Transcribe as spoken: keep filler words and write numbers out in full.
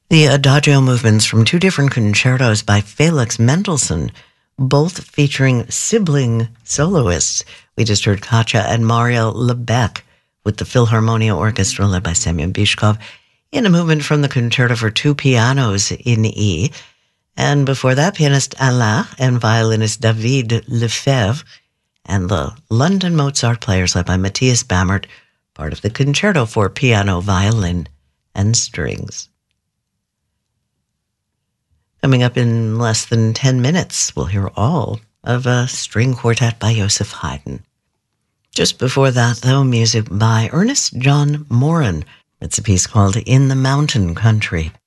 The Adagio movements from two different concertos by Felix Mendelssohn, both featuring sibling soloists. We just heard Katja and Mario Lebec with the Philharmonia Orchestra led by Semyon Bychkov in a movement from the concerto for two pianos in E. And before that, pianist Alain and violinist David Lefebvre and the London Mozart Players led by Matthias Bammert, part of the concerto for piano, violin, and strings. Coming up in less than ten minutes, we'll hear all of a string quartet by Joseph Haydn. Just before that, though, music by Ernest John Morin. It's a piece called In the Mountain Country.